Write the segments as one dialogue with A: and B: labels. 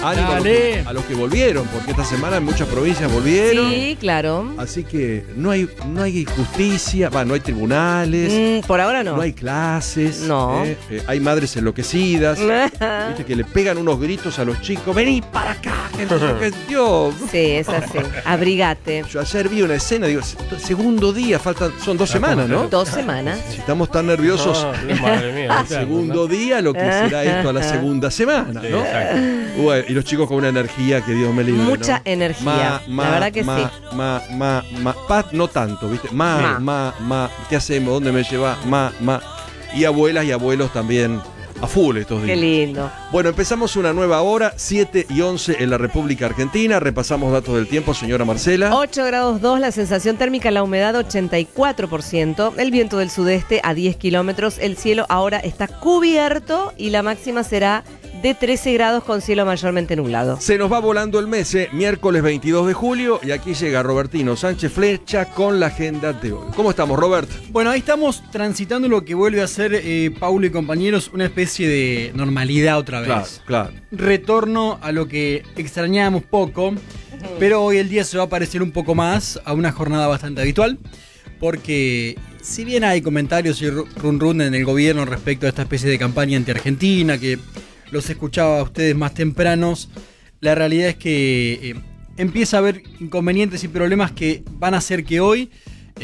A: ánimo a los que volvieron, porque esta semana en muchas provincias volvieron.
B: Sí, claro.
A: Así que no hay justicia, no hay tribunales.
B: Por ahora no.
A: No hay clases.
B: No.
A: Hay madres enloquecidas. Viste que le pegan unos gritos a los chicos. Vení para acá. Dios.
B: Sí, es así. Abrigate.
A: Yo ayer vi una escena, digo, segundo día, son 2 semanas, ¿no?
B: 2 semanas.
A: Si estamos tan nerviosos,
C: madre mía.
A: segundo día, lo que será esto a la segunda semana, ¿no? Y los chicos con una energía que Dios me libre.
B: Mucha
A: ¿no?
B: energía. La verdad que sí.
A: No tanto, ¿viste? ¿Qué hacemos? ¿Dónde me lleva? Y abuelas y abuelos también a full estos días.
B: Qué lindo.
A: Bueno, empezamos una nueva hora, 7:11 en la República Argentina. Repasamos datos del tiempo, señora Marcela.
B: 8 grados 2, la sensación térmica, la humedad 84%, el viento del sudeste a 10 kilómetros, el cielo ahora está cubierto y la máxima será de 13 grados con cielo mayormente nublado.
A: Se nos va volando el mes, miércoles 22 de julio, y aquí llega Robertino Sánchez Flecha con la agenda de hoy. ¿Cómo estamos, Robert?
D: Bueno, ahí estamos transitando lo que vuelve a ser, Paulo y compañeros, una especie de normalidad otra vez.
A: Claro.
D: Retorno a lo que extrañábamos poco, pero hoy el día se va a parecer un poco más a una jornada bastante habitual, porque si bien hay comentarios y run en el gobierno respecto a esta especie de campaña anti-Argentina, que los escuchaba a ustedes más tempranos, la realidad es que empieza a haber inconvenientes y problemas que van a hacer que hoy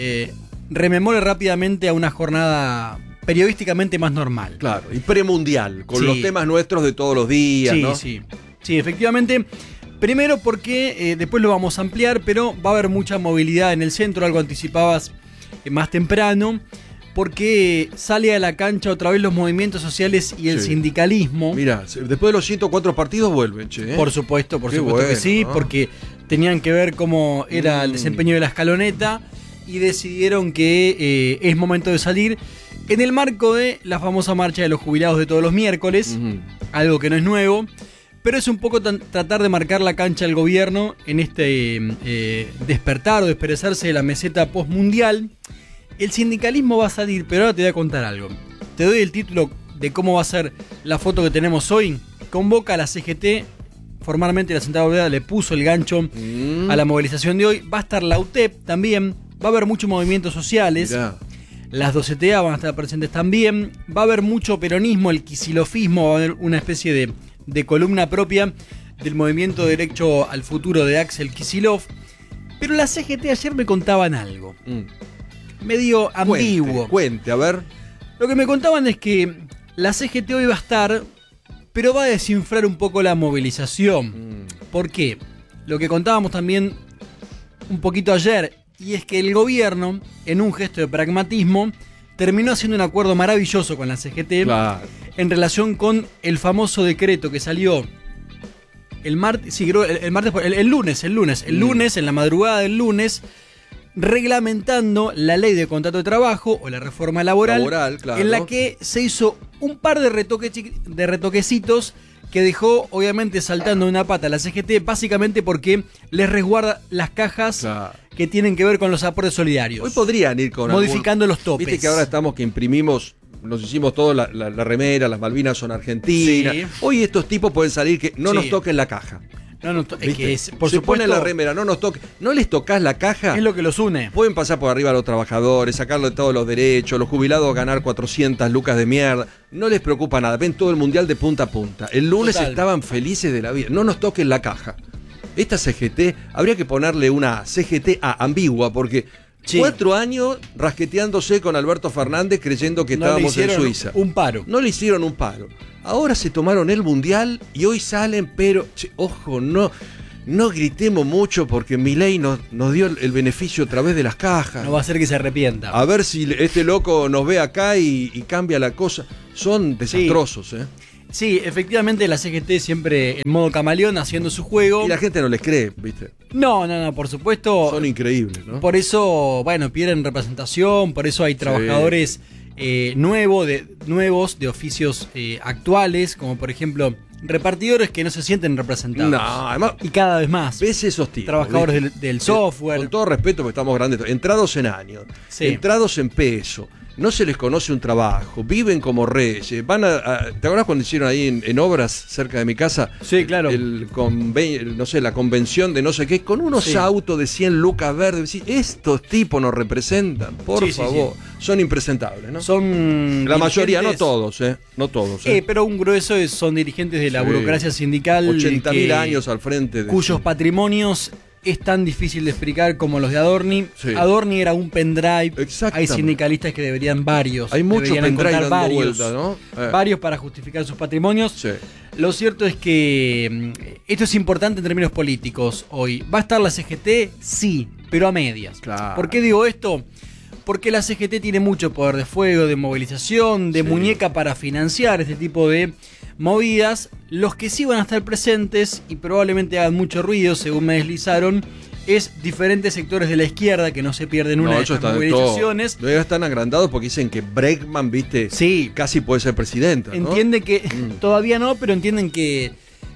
D: rememore rápidamente a una jornada periodísticamente más normal.
A: Claro, y premundial, con los temas nuestros de todos los días, ¿no?
D: Sí, efectivamente. Primero porque después lo vamos a ampliar, pero va a haber mucha movilidad en el centro, algo anticipabas más temprano, porque sale a la cancha otra vez los movimientos sociales y el sindicalismo.
A: Mira, después de los 104 partidos vuelven, che.
D: Por supuesto
A: bueno,
D: que sí,
A: ¿no?
D: Porque tenían que ver cómo era el desempeño de la escaloneta y decidieron que es momento de salir en el marco de la famosa marcha de los jubilados de todos los miércoles, algo que no es nuevo, pero es un poco tratar de marcar la cancha al gobierno en este despertar o desperezarse de la meseta postmundial. El sindicalismo va a salir, pero ahora te voy a contar algo. Te doy el título de cómo va a ser la foto que tenemos hoy. Convoca a la CGT, formalmente la Central Obrera le puso el gancho a la movilización de hoy. Va a estar la UTEP también, va a haber muchos movimientos sociales.
A: Mirá.
D: Las 2CTA van a estar presentes también. Va a haber mucho peronismo, el quisilofismo, va a haber una especie de columna propia del movimiento de derecho al futuro de Axel Kicillof. Pero la CGT ayer me contaban algo. Medio ambiguo.
A: Cuente, a ver.
D: Lo que me contaban es que la CGT hoy va a estar, pero va a desinflar un poco la movilización. ¿Por qué? Lo que contábamos también un poquito ayer, y es que el gobierno, en un gesto de pragmatismo, terminó haciendo un acuerdo maravilloso con la CGT en relación con el famoso decreto que salió el lunes, en la madrugada del lunes, reglamentando la ley de contrato de trabajo o la reforma laboral,
A: claro,
D: en la que se hizo un par de retoquecitos que dejó obviamente saltando una pata a la CGT, básicamente porque les resguarda las cajas que tienen que ver con los aportes solidarios.
A: Hoy podrían ir con
D: modificando los topes.
A: Viste que ahora estamos que imprimimos, nos hicimos todos la remera, las Malvinas son argentinas.
D: Sí.
A: Hoy estos tipos pueden salir que no nos toquen la caja.
D: Es que por
A: se
D: supuesto,
A: ponen la remera, no nos toquen. No les tocas la caja.
D: Es lo que los une.
A: Pueden pasar por arriba a los trabajadores, sacarle todos los derechos, los jubilados ganar 400 lucas de mierda. No les preocupa nada. Ven todo el mundial de punta a punta. El lunes estaban felices de la vida. No nos toquen la caja. Esta CGT, habría que ponerle una CGT ambigua, porque 4 años rasqueteándose con Alberto Fernández creyendo que estábamos en Suiza. No le hicieron un paro. Ahora se tomaron el mundial y hoy salen, pero ojo, no gritemos mucho porque Milei nos dio el beneficio a través de las cajas.
D: No va a ser que se arrepienta.
A: A ver si este loco nos ve acá y cambia la cosa. Son desastrosos,
D: Sí, efectivamente la CGT siempre en modo camaleón haciendo su juego.
A: Y la gente no les cree, ¿viste?
D: No, por supuesto.
A: Son increíbles, ¿no?
D: Por eso, piden representación, por eso hay trabajadores nuevos de oficios actuales, como por ejemplo repartidores que no se sienten representados.
A: No, además,
D: y cada vez más.
A: ¿Ves esos tipos?
D: Trabajadores del software.
A: Con todo respeto, porque estamos grandes. Entrados en años, entrados en peso. no se les conoce un trabajo, viven como reyes, ¿te acuerdas cuando hicieron ahí en Obras, cerca de mi casa?
D: Sí, claro.
A: No sé, la convención de no sé qué, con unos autos de 100 lucas verdes. Estos tipos nos representan, por favor. Sí. Son impresentables, ¿no?
D: Son
A: la mayoría, no todos, no todos.
D: Pero un grueso son dirigentes de la burocracia sindical.
A: 80.000 años al frente.
D: Cuyos patrimonios es tan difícil de explicar como los de Adorni. Sí. Adorni era un pendrive. Hay sindicalistas que deberían varios.
A: Hay muchos pendrive dando
D: varios,
A: vuelta, ¿no?
D: Varios para justificar sus patrimonios.
A: Sí.
D: Lo cierto es que esto es importante en términos políticos hoy. ¿Va a estar la CGT? Sí, pero a medias.
A: Claro.
D: ¿Por qué digo esto? Porque la CGT tiene mucho poder de fuego, de movilización, de muñeca para financiar este tipo de movidas. Los que sí van a estar presentes y probablemente hagan mucho ruido, según me deslizaron, es diferentes sectores de la izquierda que no se pierden una de estas movilizaciones.
A: Luego están agrandados porque dicen que Bregman, viste, casi puede ser presidenta, ¿no?
D: Entiende que todavía no, pero entienden que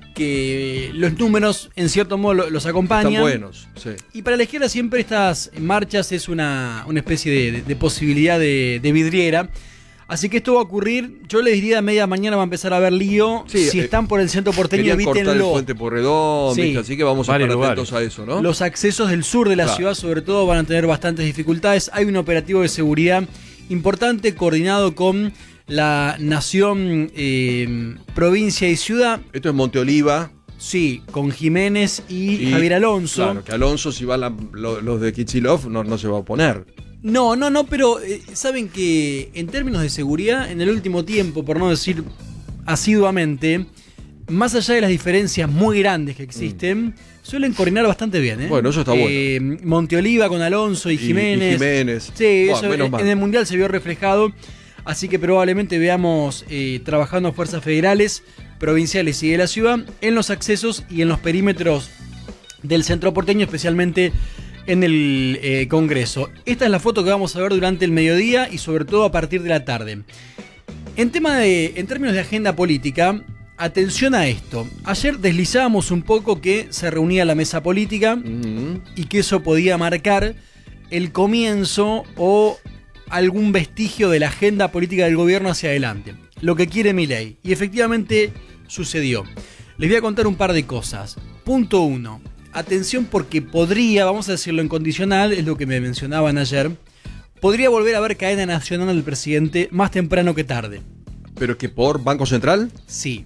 D: los números en cierto modo los acompañan.
A: Están buenos, sí.
D: Y para la izquierda siempre estas marchas es una especie de posibilidad de vidriera. Así que esto va a ocurrir, yo les diría a media mañana va a empezar a haber lío. Si están por el centro porteño, evítenlo.
A: Cortar el Puente Porredón, así que vamos a estar atentos a eso, ¿no?
D: Los accesos del sur de la ciudad sobre todo van a tener bastantes dificultades. Hay un operativo de seguridad importante coordinado con la Nación, provincia y ciudad.
A: Esto es Monte Oliva.
D: Sí, con Jiménez y Javier Alonso.
A: Claro, que Alonso, si van los de Kicillof, no se va a oponer.
D: No, pero saben que en términos de seguridad, en el último tiempo, por no decir asiduamente, más allá de las diferencias muy grandes que existen, suelen coordinar bastante bien.
A: Bueno, eso está bueno.
D: Monte Oliva con Alonso y Jiménez. Sí, eso en el Mundial se vio reflejado. Así que probablemente veamos trabajando fuerzas federales, provinciales y de la ciudad en los accesos y en los perímetros del centro porteño, especialmente en el Congreso. Esta es la foto que vamos a ver durante el mediodía y sobre todo a partir de la tarde. En términos de agenda política, atención a esto. Ayer deslizábamos un poco que se reunía la mesa política y que eso podía marcar el comienzo o algún vestigio de la agenda política del gobierno hacia adelante. Lo que quiere Milei. Y efectivamente sucedió. Les voy a contar un par de cosas. Punto 1. Atención porque podría, vamos a decirlo en condicional, es lo que me mencionaban ayer, podría volver a haber cadena nacional del presidente más temprano que tarde.
A: ¿Pero que por Banco Central?
D: Sí.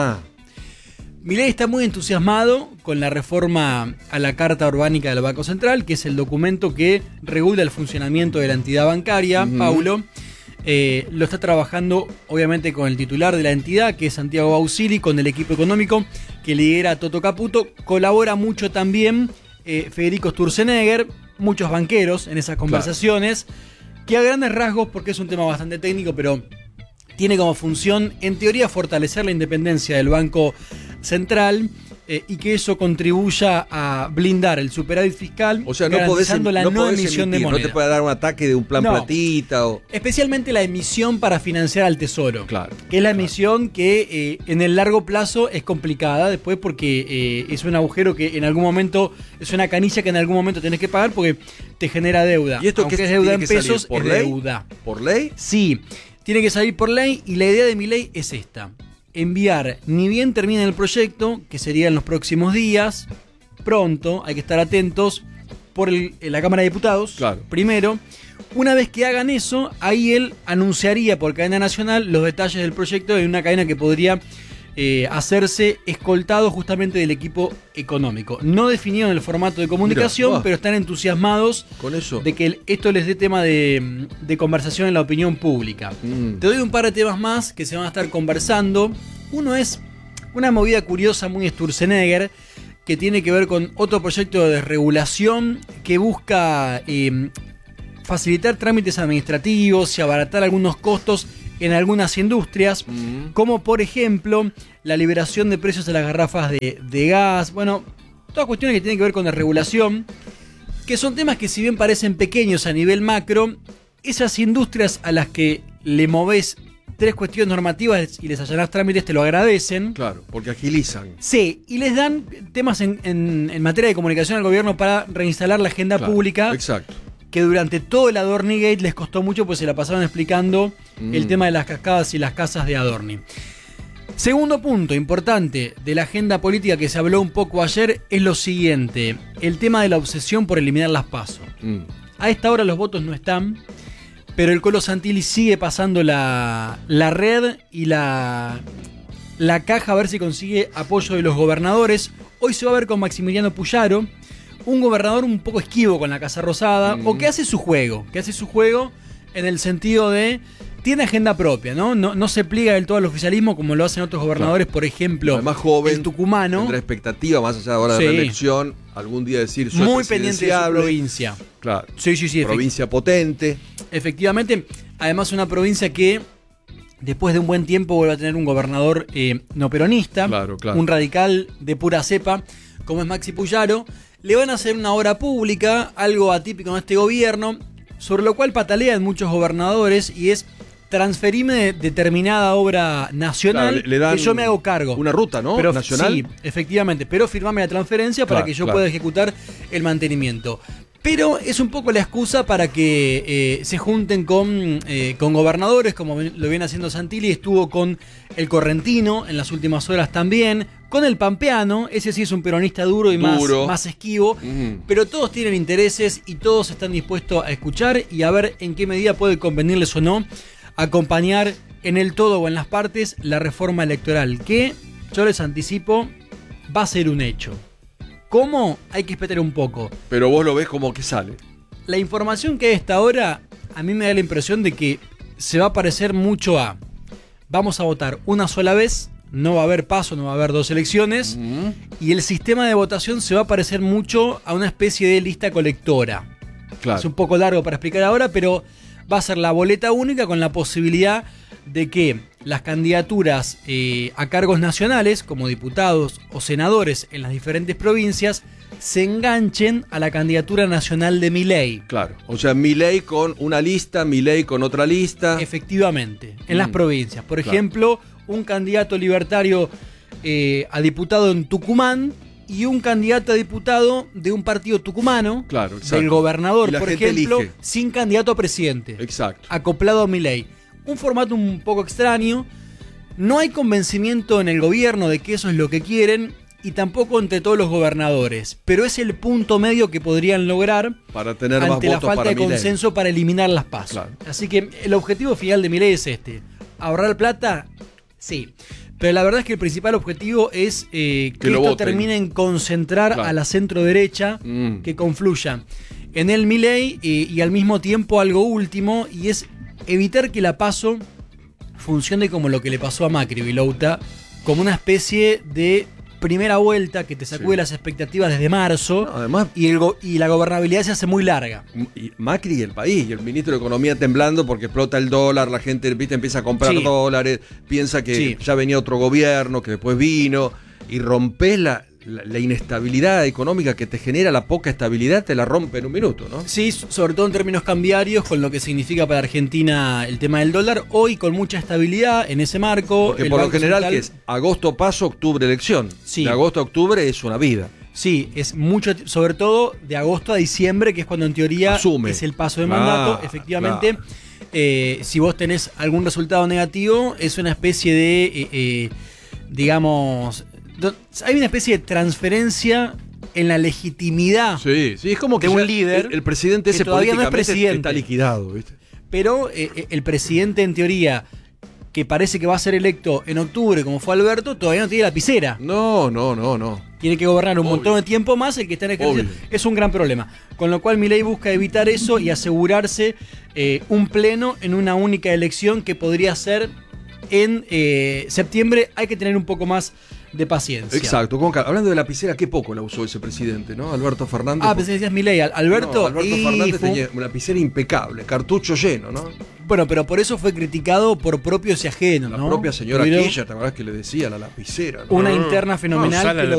A: Milei
D: está muy entusiasmado con la reforma a la Carta Orgánica del Banco Central, que es el documento que regula el funcionamiento de la entidad bancaria, Paulo. Lo está trabajando obviamente con el titular de la entidad, que es Santiago Bausili, con el equipo económico que lidera Toto Caputo. Colabora mucho también Federico Sturzenegger, muchos banqueros en esas conversaciones, que a grandes rasgos, porque es un tema bastante técnico, pero tiene como función, en teoría, fortalecer la independencia del Banco Central y que eso contribuya a blindar el superávit fiscal,
A: o sea,
D: garantizando la no emisión de moneda.
A: No te puede dar un ataque de un plan platita.
D: Especialmente la emisión para financiar al Tesoro.
A: Claro.
D: Que es la emisión que en el largo plazo es complicada después porque es un agujero que en algún momento, es una canilla que en algún momento tenés que pagar porque te genera deuda.
A: ¿Y esto
D: aunque
A: que
D: es deuda en pesos,
A: por
D: es
A: ley?
D: deuda.
A: ¿Por ley?
D: Sí, tiene que salir por ley y la idea de Milei es esta. Enviar, ni bien termine el proyecto, que sería en los próximos días, pronto, hay que estar atentos, por la Cámara de Diputados, primero. Una vez que hagan eso, ahí él anunciaría por cadena nacional los detalles del proyecto en una cadena que podría hacerse escoltado justamente del equipo económico. No definieron el formato de comunicación, pero están entusiasmados
A: con eso,
D: de que esto les dé tema de conversación en la opinión pública. Te doy un par de temas más que se van a estar conversando. Uno es una movida curiosa muy Sturzenegger, que tiene que ver con otro proyecto de desregulación que busca facilitar trámites administrativos y abaratar algunos costos en algunas industrias, como por ejemplo la liberación de precios de las garrafas de gas. Bueno, todas cuestiones que tienen que ver con la regulación, que son temas que si bien parecen pequeños a nivel macro, esas industrias a las que le movés 3 cuestiones normativas y les allanás trámites te lo agradecen.
A: Claro, porque agilizan.
D: Sí, y les dan temas en materia de comunicación al gobierno para reinstalar la agenda pública.
A: Exacto.
D: que durante todo el Adorni Gate les costó mucho, pues se la pasaron explicando el tema de las cascadas y las casas de Adorni. Segundo punto importante de la agenda política que se habló un poco ayer es lo siguiente: el tema de la obsesión por eliminar las PASO. A esta hora los votos no están, pero el Colo Santilli sigue pasando la red y la caja a ver si consigue apoyo de los gobernadores. Hoy se va a ver con Maximiliano Puyaro, un gobernador un poco esquivo con la Casa Rosada, o que hace su juego en el sentido de tiene agenda propia, ¿no? No se pliega del todo al oficialismo como lo hacen otros gobernadores, por ejemplo,
A: además joven,
D: el tucumano.
A: Tendrá expectativa más allá de ahora de la elección, algún día decir soy
D: muy pendiente de su provincia.
A: Claro.
D: Sí.
A: Provincia potente.
D: Efectivamente, además una provincia que después de un buen tiempo vuelve a tener un gobernador no peronista,
A: claro.
D: Un radical de pura cepa, como es Maxi Puyaro. Le van a hacer una obra pública, algo atípico en este gobierno, sobre lo cual patalean muchos gobernadores, y es transferirme determinada obra nacional, claro, le dan que yo me hago cargo.
A: Una ruta, ¿no?
D: Pero,
A: nacional.
D: Sí, efectivamente, pero firmame la transferencia para que yo pueda ejecutar el mantenimiento. Pero es un poco la excusa para que se junten con gobernadores, como lo viene haciendo Santilli. Estuvo con el correntino en las últimas horas también, con el pampeano, ese sí es un peronista duro y más esquivo, pero todos tienen intereses y todos están dispuestos a escuchar y a ver en qué medida puede convenirles o no acompañar en el todo o en las partes la reforma electoral, que yo les anticipo va a ser un hecho. ¿Cómo? Hay que esperar un poco.
A: Pero vos lo ves como que sale.
D: La información que hay hasta ahora a mí me da la impresión de que se va a parecer mucho a: vamos a votar una sola vez, no va a haber paso, no va a haber dos elecciones, y el sistema de votación se va a parecer mucho a una especie de lista colectora. Claro. Es un poco largo para explicar ahora, pero va a ser la boleta única con la posibilidad de que las candidaturas a cargos nacionales, como diputados o senadores en las diferentes provincias, se enganchen a la candidatura nacional de Milei.
A: Claro, o sea, Milei con una lista, Milei con otra lista.
D: Efectivamente, en las provincias. Por ejemplo, un candidato libertario a diputado en Tucumán y un candidato a diputado de un partido tucumano, del gobernador, por ejemplo, sin candidato a presidente.
A: Exacto.
D: Acoplado a Milei. Un formato un poco extraño. No hay convencimiento en el gobierno de que eso es lo que quieren, y tampoco entre todos los gobernadores. Pero es el punto medio que podrían lograr
A: para tener
D: ante
A: más
D: la falta de consenso
A: Milei,
D: para eliminar las PASO.
A: Claro.
D: Así que el objetivo final de Milei es este: ahorrar plata, sí. Pero la verdad es que el principal objetivo es que esto termine en concentrar a la centro derecha, que confluya en el Milei, y al mismo tiempo algo último, y es evitar que la PASO funcione como lo que le pasó a Macri, Vilouta, como una especie de primera vuelta que te sacude las expectativas desde marzo,
A: además,
D: y la gobernabilidad se hace muy larga.
A: Y Macri y el país, y el ministro de Economía temblando porque explota el dólar, la gente empieza a comprar dólares, piensa que ya venía otro gobierno, que después vino, y rompés la inestabilidad económica que te genera la poca estabilidad, te la rompe en un minuto, ¿no?
D: Sí, sobre todo en términos cambiarios, con lo que significa para Argentina el tema del dólar, hoy con mucha estabilidad en ese marco.
A: Porque por lo general que es agosto paso, octubre elección. De agosto a octubre es una vida.
D: Sí, es mucho, sobre todo de agosto a diciembre, que es cuando en teoría es el paso de mandato. Efectivamente, si vos tenés algún resultado negativo, es una especie de, digamos, hay una especie de transferencia en la legitimidad
A: es como que
D: de un líder.
A: El presidente ese
D: todavía no es presidente,
A: está liquidado, ¿viste?
D: Pero el presidente, en teoría, que parece que va a ser electo en octubre, como fue Alberto, todavía no tiene lapicera.
A: No.
D: Tiene que gobernar un montón de tiempo más, el que está en ejercicio. Es un gran problema. Con lo cual Milei busca evitar eso y asegurarse un pleno en una única elección que podría ser en septiembre. Hay que tener un poco más de paciencia.
A: Exacto. Hablando de lapicera, qué poco la usó ese presidente, ¿no? Alberto Fernández.
D: Pensé que decías Milei. Alberto
A: Fernández tenía una lapicera impecable, cartucho lleno, ¿no?
D: Bueno, pero por eso fue criticado por propios y ajenos, ¿no?
A: La propia señora Kirchner, ¿te acordás que le decía la lapicera, ¿no?
D: Una interna fenomenal.